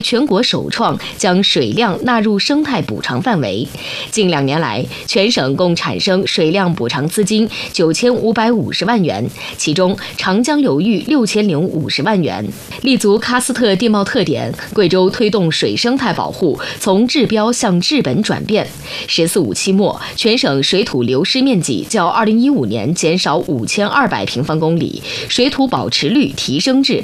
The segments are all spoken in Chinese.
全国首创将水量纳入生态补偿范围。近2年来，全省共产生水量补偿资金9550万元，其中长江流域6050万元。立足喀斯特地貌特点，贵州推动水生态保护从治标向治本转变。“10四5”期末，全省水土流失面积较2015年减少5200平方公里，水土保持率提升至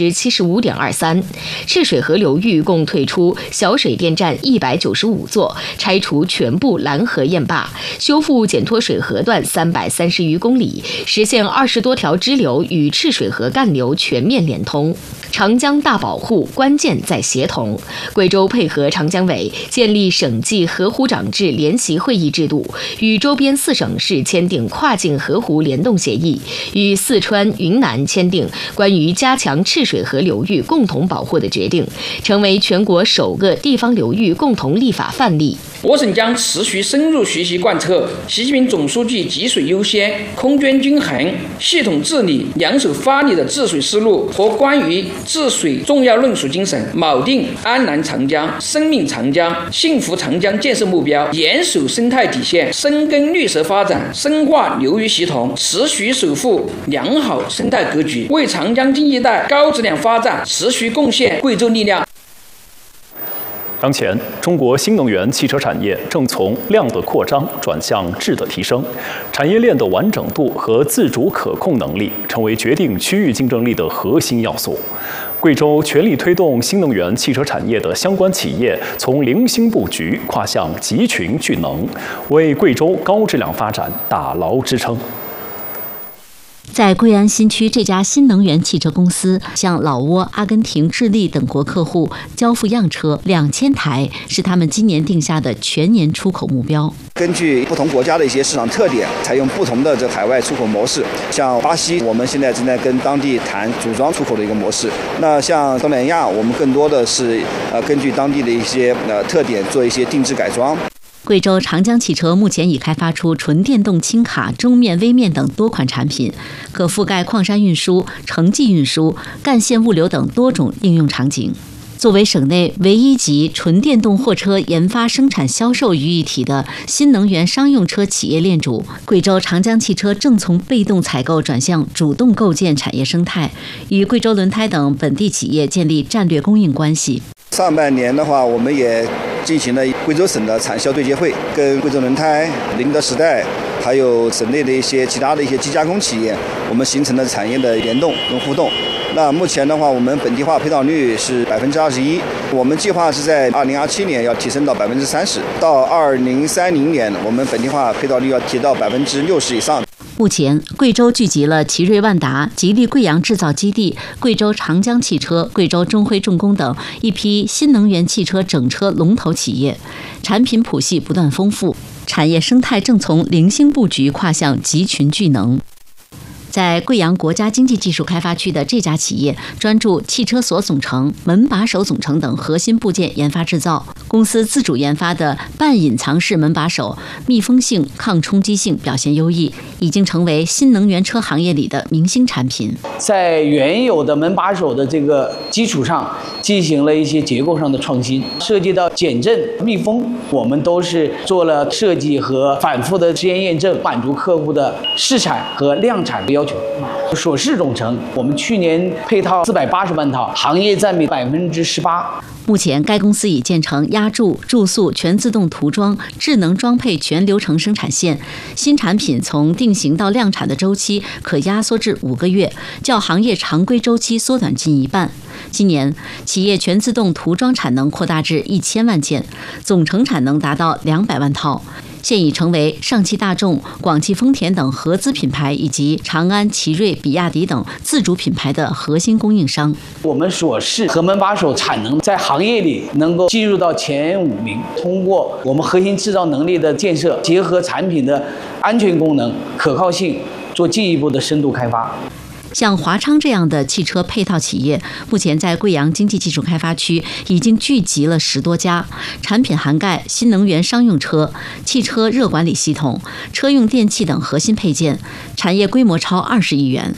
75.23%。赤水河流域共退出小水电站195座，拆除全部拦河堰坝，修复减脱水河段330余公里，实现20多条支流与赤水河干流全面连通。长江大保护关键在协同，贵州配合长江委建立省际河湖长制联席会议制度，与周边4省市签订跨境河湖联动协议，与四川、云南签订关于加强赤水河流域共同保护的决定，成为全国首个地方流域共同立法范例。 我省将持续深入学习贯彻习近平总书记集水优先、空间均衡、系统治理、两手发力的治水思路和关于治水重要论述精神，锚定安南长江、生命长江、幸福长江建设目标，严守生态底线，深耕绿色发展，深化流域协同，持续守护良好生态格局，为长江经济带高质量发展持续贡献贵州力量。 当前，中国新能源汽车产业正从量的扩张转向质的提升，产业链的完整度和自主可控能力成为决定区域竞争力的核心要素。贵州全力推动新能源汽车产业的相关企业从零星布局跨向集群聚能，为贵州高质量发展打牢支撑。 在贵安新区，这家新能源汽车公司向老挝、阿根廷、智利等国客户交付样车2000台，是他们今年定下的全年出口目标。 根据不同国家的一些市场特点，采用不同的海外出口模式。像巴西，我们现在正在跟当地谈组装出口的一个模式。那像东南亚，我们更多的是根据当地的一些特点做一些定制改装。 贵州长江汽车目前已开发出纯电动轻卡、中面、微面等多款产品，可覆盖矿山运输、城际运输、干线物流等多种应用场景。作为省内唯一集纯电动货车研发、生产、销售于一体的新能源商用车企业链主，贵州长江汽车正从被动采购转向主动构建产业生态，与贵州轮胎等本地企业建立战略供应关系。 上半年的话，我们也进行了贵州省的产销对接会，跟贵州轮胎、宁德时代，还有省内的一些其他的一些机加工企业，我们形成了产业的联动跟互动。那目前的话，我们本地化配套率是21%，我们计划是在2027年要提升到30%，到2030年，我们本地化配套率要提到60%以上。 目前，贵州聚集了奇瑞万达、吉利贵阳制造基地、贵州长江汽车、贵州中辉重工等一批新能源汽车整车龙头企业，产品谱系不断丰富，产业生态正从零星布局跨向集群聚能。在贵阳国家经济技术开发区的这家企业专注汽车锁总成、门把手总成等核心部件研发制造。公司自主研发的半隐藏式门把手，密封性、抗冲击性表现优异，已经成为新能源车行业里的明星产品。 在原有的门把手的这个基础上，进行了一些结构上的创新，涉及到减震、密封，我们都是做了设计和反复的实验验证，满足客户的试产和量产的要求。锁式总成，我们去年配套480万套，行业占比18%。 目前，该公司已建成压铸、注塑、全自动涂装、智能装配全流程生产线。新产品从定型到量产的周期可压缩至5个月，较行业常规周期缩短近1半。今年，企业全自动涂装产能扩大至1000万件，总成产能达到200万套。现已成为上汽大众、广汽丰田等合资品牌以及长安、奇瑞、比亚迪等自主品牌的核心供应商。 我们锁式和门把手产能在行业里能够进入到前5名，通过我们核心制造能力的建设，结合产品的安全功能、可靠性，做进一步的深度开发。 像华昌这样的汽车配套企业，目前在贵阳经济技术开发区已经聚集了10多家，产品涵盖新能源商用车、汽车热管理系统、车用电器等核心配件，产业规模超20亿元。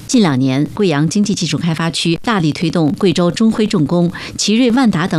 近2年，贵阳经济技术开发区大力推动贵州中辉重工、奇瑞万达等